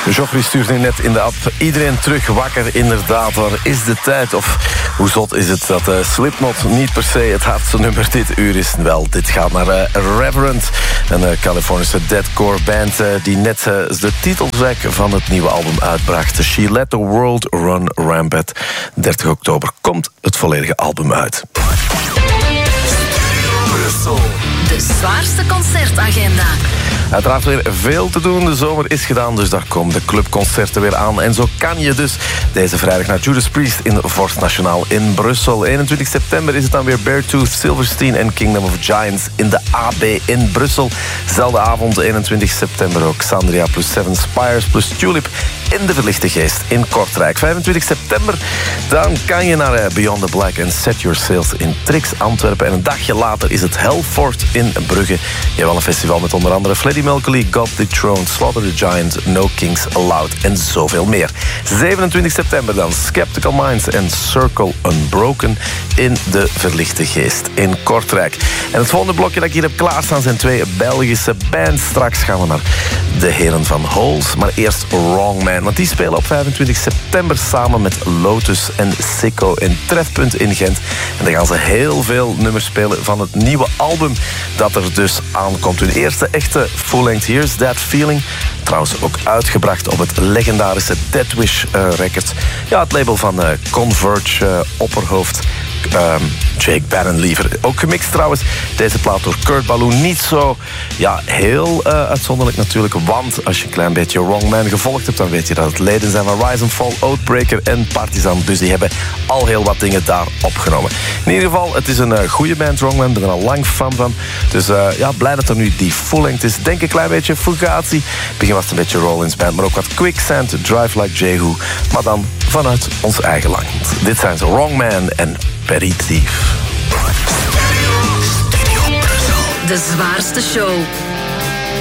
Joffrey stuurt nu net in de app. Iedereen terug wakker, inderdaad. Waar is de tijd? Of hoe zot is het dat Slipknot niet per se het hardste nummer dit uur is? Wel, dit gaat naar Reverend. Een Californische deathcore band die net de titeltrack van het nieuwe album uitbracht. She Let the World Run Rampant. 30 oktober komt het volledige album uit. De zwaarste concertagenda. Uiteraard weer veel te doen. De zomer is gedaan, dus daar komen de clubconcerten weer aan. En zo kan je dus deze vrijdag naar Judas Priest in Vorst Nationaal in Brussel. 21 september is het dan weer Beartooth, Silverstein en Kingdom of Giants in de AB in Brussel. Zelfde avond, 21 september ook Xandria plus Seven Spires plus Tulip in de Verlichte Geest in Kortrijk. 25 september, dan kan je naar Beyond the Black en Set Your Sails in Trix Antwerpen. En een dagje later is het Hellfort in Brugge. Je hebt wel een festival met onder andere Freddie Mercury, God Dethroned, Slaughter the Giant, No Kings Allowed en zoveel meer. 27 september dan Skeptical Minds en Circle Unbroken in de Verlichte Geest in Kortrijk. En het volgende blokje dat ik hier heb klaarstaan zijn twee Belgische bands. Straks gaan we naar de heren van Holes, maar eerst Wrong Man. Want die spelen op 25 september samen met Lotus en Sicko in Trefpunt in Gent. En dan gaan ze heel veel nummers spelen van het nieuwe album dat er dus aankomt. Hun eerste echte full-length Here's That Feeling. Trouwens ook uitgebracht op het legendarische Deathwish Records. Ja, het label van Converge opperhoofd Jake Barron liever. Ook gemixt trouwens. Deze plaat door Kurt Ballou. Niet zo heel uitzonderlijk natuurlijk. Want als je een klein beetje Wrong Man gevolgd hebt, dan weet je dat het leden zijn van Rise and Fall, Oathbreaker en Partizan. Dus die hebben al heel wat dingen daar opgenomen. In ieder geval, het is een goede band, Wrong Man. Ik ben er al lang fan van. Dus blij dat er nu die full-length is. Denk een klein beetje Fugazi. Begin was het een beetje Rollins Band, maar ook wat Quicksand, Drive Like Jehu. Maar dan vanuit ons eigen land. Dit zijn ze, Wrong Man en Petty Thief. De zwaarste show.